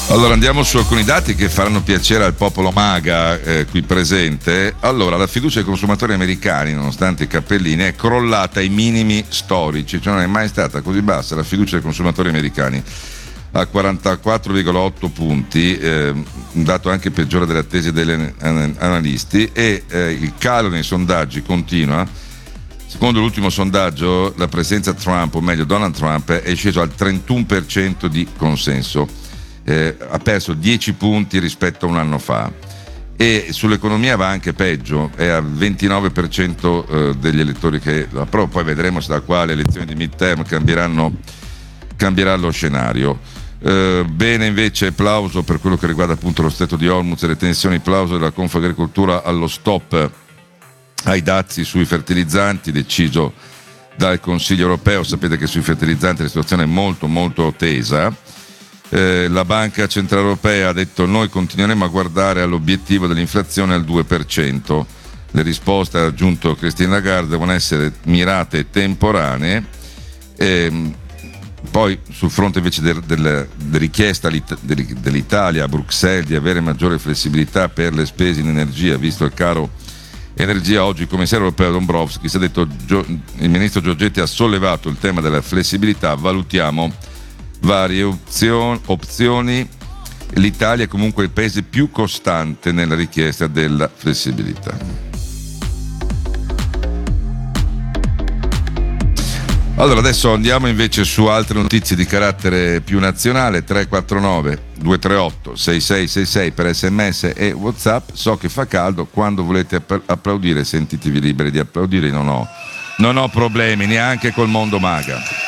Allora andiamo su alcuni dati che faranno piacere al popolo MAGA qui presente. Allora, la fiducia dei consumatori americani, nonostante i cappellini, è crollata ai minimi storici, cioè non è mai stata così bassa la fiducia dei consumatori americani, a 44,8 punti, un dato anche peggiore delle attese degli analisti, e il calo nei sondaggi continua. Secondo l'ultimo sondaggio, la presenza Trump, o meglio Donald Trump, è sceso al 31% di consenso. Ha perso 10 punti rispetto a un anno fa, e sull'economia va anche peggio, è al 29% degli elettori che lo approvano. Poi vedremo se da quale elezioni di midterm cambierà lo scenario. Bene invece, plauso per quello che riguarda appunto lo stretto di Hormuz e le tensioni, plauso della Confagricoltura allo stop ai dazi sui fertilizzanti deciso dal Consiglio europeo. Sapete che sui fertilizzanti la situazione è molto molto tesa. La Banca Centrale Europea ha detto: noi continueremo a guardare all'obiettivo dell'inflazione al 2%. Le risposte, ha aggiunto Christine Lagarde, devono essere mirate e temporanee. Poi sul fronte invece della richiesta dell'Italia a Bruxelles di avere maggiore flessibilità per le spese in energia, visto il caro energia, oggi il commissario europeo Dombrovskis ha detto: il ministro Giorgetti ha sollevato il tema della flessibilità, valutiamo varie opzioni. L'Italia è comunque il paese più costante nella richiesta della flessibilità. Allora adesso andiamo invece su altre notizie di carattere più nazionale. 349 238 6666 per SMS e WhatsApp. So che fa caldo, quando volete applaudire sentitevi liberi di applaudire, non ho problemi neanche col mondo MAGA.